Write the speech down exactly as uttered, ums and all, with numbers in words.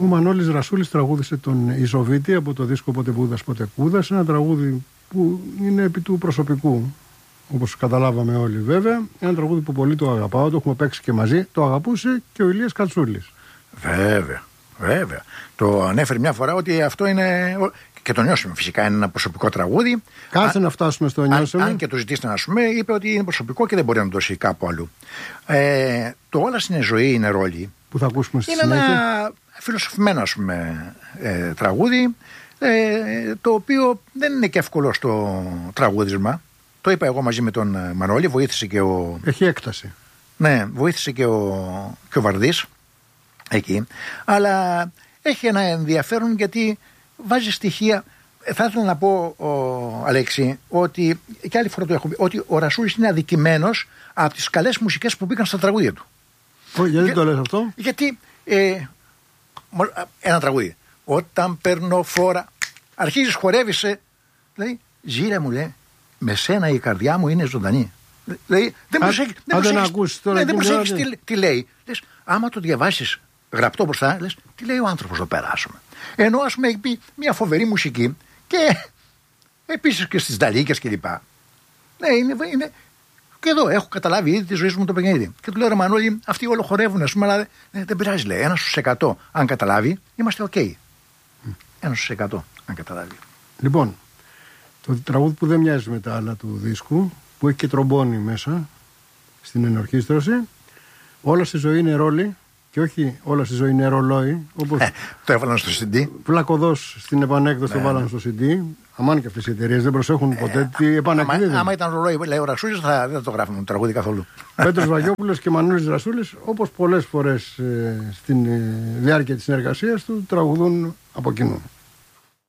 Ο Μανώλης Ρασούλης τραγούδισε τον Ιζοβίτη από το δίσκο «Πότε Βούδας, Πότε Κούδας», ένα τραγούδι που είναι επί του προσωπικού, όπως καταλάβαμε όλοι βέβαια. Ένα τραγούδι που πολύ το αγαπάω, το έχουμε παίξει και μαζί. Το αγαπούσε και ο Ηλίας Κατσούλης. Βέβαια, βέβαια. Το ανέφερε μια φορά ότι αυτό είναι. Και το νιώσαμε φυσικά, είναι ένα προσωπικό τραγούδι. Κάτσε να φτάσουμε στο νιώσαμε. Αν, αν και το ζητήσετε να σου πούμε, είπε ότι είναι προσωπικό και δεν μπορεί να το δώσει κάπου αλλού. Ε, το «Όλα στην ζωή είναι ρόλοι». Που θα ακούσουμε στη είναι συνέχεια. Είναι ένα φιλοσοφημένο, ας πούμε, ε, τραγούδι, ε, το οποίο δεν είναι και εύκολο στο τραγούδισμα. Το είπα εγώ μαζί με τον Μανώλη, βοήθησε και ο. Έχει έκταση. Ναι, βοήθησε και ο, και ο Βαρδής εκεί. Αλλά έχει ένα ενδιαφέρον γιατί βάζει στοιχεία. Θα ήθελα να πω, ο Αλέξη, ότι και άλλη φορά το έχω πει, ότι ο Ρασούλης είναι αδικημένος από τις καλές μουσικές που μπήκαν στα τραγούδια του. Ο, γιατί Για, το λες αυτό? Γιατί ε, ένα τραγούδι. Όταν παίρνω φόρα, αρχίζεις, χορεύεις, ε, λέει, ζήρα μου, λέει, με σένα η καρδιά μου είναι ζωντανή. Δηλαδή, δεν προσέχεις, δεν προσέχεις, ναι, δεν προσέχεις τι, τι λέει. Λες, άμα το διαβάσεις γραπτό μπροστά, λες, τι λέει ο άνθρωπος εδώ πέρα, ας πούμε. Ενώ, ας πούμε, έχει πει μια φοβερή μουσική και επίσης και στις Νταλίκες κλπ. Ναι, είναι, είναι. Και εδώ έχω καταλάβει ήδη τη ζωή μου το παιχνίδι. Και του λέω, ρε Μανώλη, αυτοί όλο χορεύουν, ας πούμε, αλλά ναι, δεν πειράζει, λέει. Ένα στους εκατό, αν καταλάβει, είμαστε οκ. Okay. Mm. Ένα στους εκατό, αν καταλάβει. Λοιπόν, το τραγούδι που δεν μοιάζει με τα άλλα του δίσκου, που έχει και τρομπόνι μέσα στην ενορχήστρωση, «Όλα στη ζωή είναι ρόλοι», και όχι «Όλα στη ζωή είναι ρολόι», όπως ε, το έβαλαν στο σι ντι. Πλακωδώς στην επανέκδοση, ναι, το βάλαν, ναι, στο σι ντι. Αμάν και αυτές οι εταιρείες δεν προσέχουν ποτέ ε, τι επανεκδίδουν. Άμα, άμα ήταν ρολόι, λέει ο Ρασούλης, θα, δεν θα το γράφουμε το τραγούδι καθόλου. Πέτρος Βαγιόπουλος και Μανώλης Ρασούλης, όπως πολλές φορές ε, στην ε, διάρκεια της συνεργασίας του, τραγουδούν από κοινού.